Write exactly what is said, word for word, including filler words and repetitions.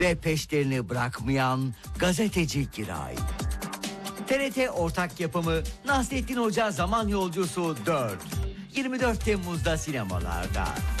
ve peşlerini bırakmayan gazeteci Giray. T R T ortak yapımı Nasrettin Hoca Zaman Yolcusu dört. yirmi dört Temmuz'da sinemalarda.